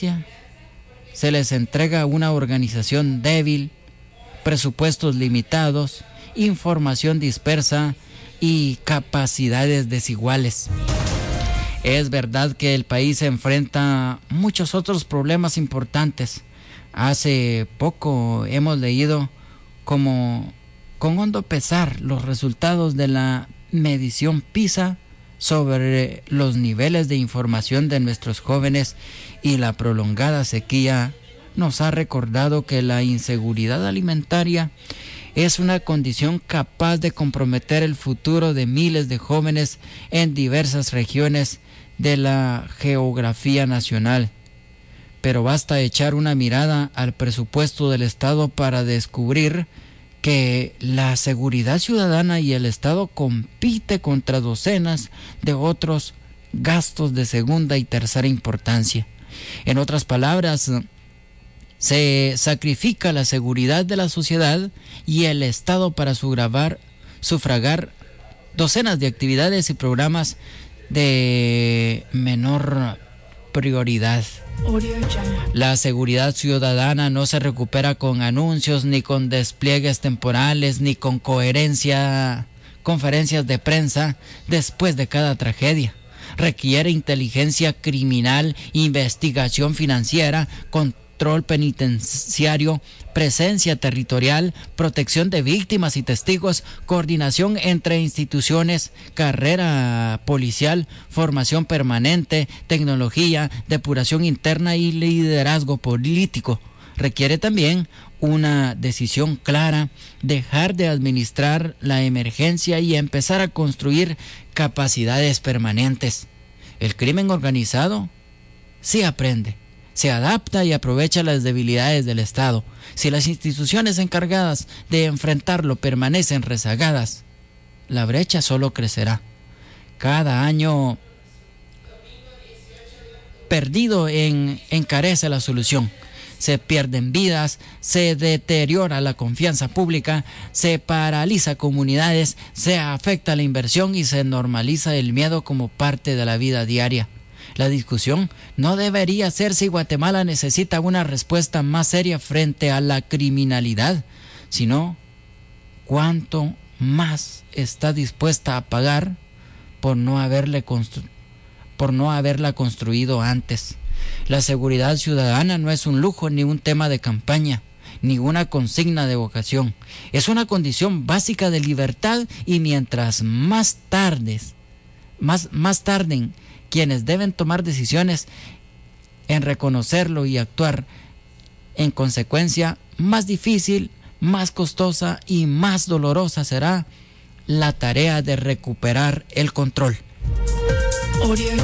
ignorancia, se les entrega una organización débil, presupuestos limitados, información dispersa y capacidades desiguales. Es verdad que el país enfrenta muchos otros problemas importantes. Hace poco hemos leído como con hondo pesar los resultados de la medición PISA sobre los niveles de información de nuestros jóvenes, y la prolongada sequía nos ha recordado que la inseguridad alimentaria es una condición capaz de comprometer el futuro de miles de jóvenes en diversas regiones de la geografía nacional. Pero basta echar una mirada al presupuesto del Estado para descubrir que la seguridad ciudadana y el Estado compite contra docenas de otros gastos de segunda y tercera importancia. En otras palabras, se sacrifica la seguridad de la sociedad y el Estado para sufragar docenas de actividades y programas de menor prioridad. La seguridad ciudadana no se recupera con anuncios, ni con despliegues temporales, ni con conferencias de prensa después de cada tragedia. Requiere inteligencia criminal, investigación financiera, control penitenciario, presencia territorial, protección de víctimas y testigos, coordinación entre instituciones, carrera policial, formación permanente, tecnología, depuración interna y liderazgo político. Requiere también una decisión clara, dejar de administrar la emergencia y empezar a construir capacidades permanentes. El crimen organizado sí aprende, se adapta y aprovecha las debilidades del Estado. Si las instituciones encargadas de enfrentarlo permanecen rezagadas, la brecha solo crecerá. Cada año perdido encarece la solución. Se pierden vidas, se deteriora la confianza pública, se paraliza comunidades, se afecta la inversión y se normaliza el miedo como parte de la vida diaria. La discusión no debería ser si Guatemala necesita una respuesta más seria frente a la criminalidad, sino cuánto más está dispuesta a pagar por no haberla construido antes. La seguridad ciudadana no es un lujo ni un tema de campaña, ni una consigna de vocación. Es una condición básica de libertad, y mientras más tarden quienes deben tomar decisiones en reconocerlo y actuar en consecuencia, más difícil, más costosa y más dolorosa será la tarea de recuperar el control.